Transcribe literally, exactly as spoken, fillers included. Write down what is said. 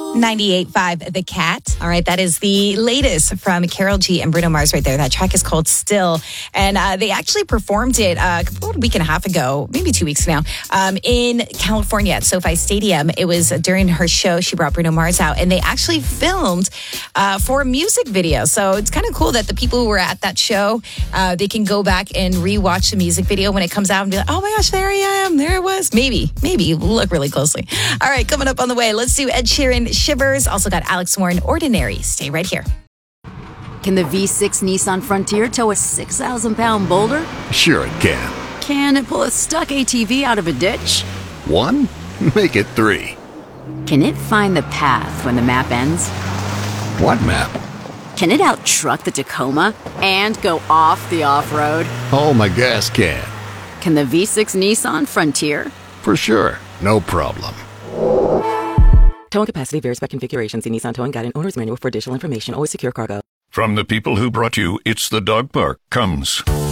ninety-eight point five The Cat. All right, that is the latest from Karol G and Bruno Mars right there. That track is called Still. And uh, they actually performed it uh, about a week and a half ago, maybe two weeks now, um, in California at SoFi Stadium. It was during her show. She brought Bruno Mars out, and they actually filmed uh, for a music video. So it's kind of cool that the people who were at that show, uh, they can go back and rewatch the music video when it comes out and be like, oh my gosh, there I am. There it was. Maybe, maybe look really closely. All right, coming up on the way, let's do Ed Sheeran, Shivers. Also got Alex Warren, Ordinary. Stay right here. Can the V six Nissan Frontier tow a six thousand pound boulder? Sure it can. Can it pull a stuck A T V out of a ditch? One? Make it three. Can it find the path when the map ends? What map? Can it out-truck the Tacoma and go off the off-road? Oh, my gas can. Can the V six Nissan Frontier? For sure. No problem. Towing capacity varies by configuration. See Nissan Towing Guide and Owner's Manual for additional information. Always secure cargo. From the people who brought you It's the Dog Park comes